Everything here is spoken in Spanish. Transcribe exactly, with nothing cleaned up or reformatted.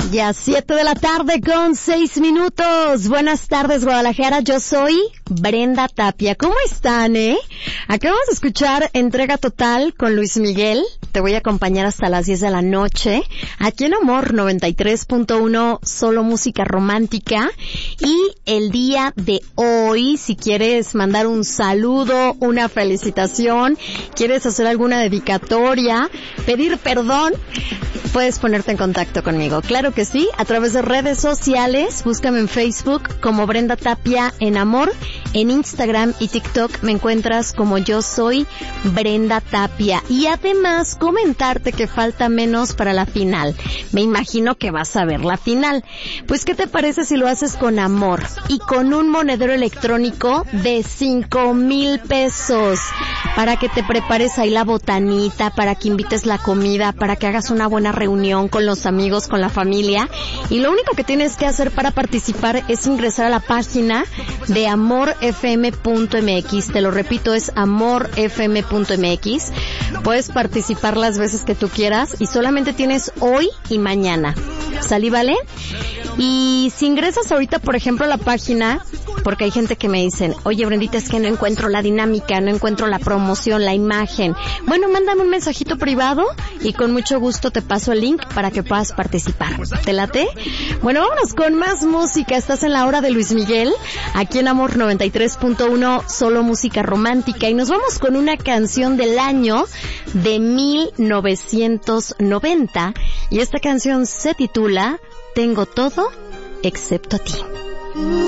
Ya siete de la tarde con seis minutos. Buenas tardes, Guadalajara. Yo soy Brenda Tapia. ¿Cómo están, eh? Acabamos de escuchar Entrega Total con Luis Miguel. Te voy a acompañar hasta las diez de la noche. Aquí en Amor noventa y tres punto uno, solo música romántica. Y el día de hoy, si quieres mandar un saludo, una felicitación, quieres hacer alguna dedicatoria, pedir perdón, puedes ponerte en contacto conmigo. Claro que sí, a través de redes sociales. Búscame en Facebook como Brenda Tapia en Amor. En Instagram y TikTok me encuentras como Yo Soy Brenda Tapia. Y además comentarte que falta menos para la final. Me imagino que vas a ver la final. Pues ¿qué te parece si lo haces con amor y con un monedero electrónico de cinco mil pesos? Para que te prepares ahí la botanita, para que invites la comida, para que hagas una buena reunión con los amigos, con la familia. Y lo único que tienes que hacer para participar es ingresar a la página de amor f m punto m x. Te lo repito, es amor f m punto m x. Puedes participar las veces que tú quieras y solamente tienes hoy y mañana. ¿Salí, vale? Y si ingresas ahorita, por ejemplo, a la página, porque hay gente que me dicen, oye, Brendita, es que no encuentro la dinámica, no encuentro la promoción, la imagen. Bueno, mándame un mensajito privado y con mucho gusto te paso el link para que puedas participar. ¿Te late? Bueno, vámonos con más música. Estás en la hora de Luis Miguel, aquí en Amor noventa y tres punto uno, solo música romántica. Y nos vamos con una canción del año de mil novecientos noventa. Y esta canción se titula Tengo todo excepto a ti.